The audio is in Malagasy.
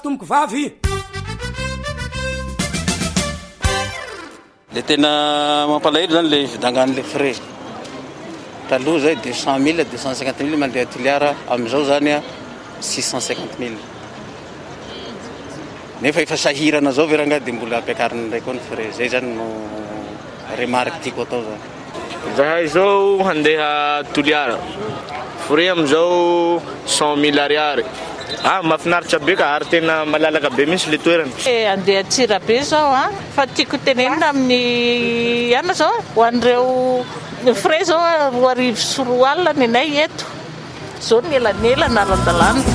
tomboko vavy le tena mampalahelo zany le vidangan'le frais taloha zay 200 000 250 000 mandeha tiliara amizao zany a 650 000 nefa efa sahirana zao veranga dia mbola ampiakarina ndraiky koa ny frais zay zany no remarque tiako atao zany zahay zao handeha toliara frais amizao 100 000 ariary mahafinaritra be ka ary tena malalaka be misy le toerana andeha Tsirabe zao fa tiako tenenina amin'ny ana zao ho an'ireo frais zao 2 arivo sy 4 alina ny anay eto zao ny elanelana ara-dalàna